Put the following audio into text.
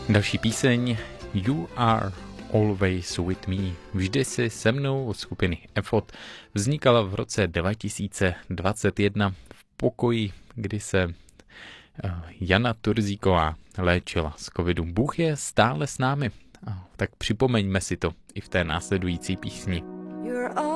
Další píseň You Are Always With Me, vždy si se mnou od skupiny EFOT, vznikala v roce 2021 v pokoji, kdy se Jana Turzíková léčila z covidu. Bůh je stále s námi, tak připomeňme si to i v té následující písni.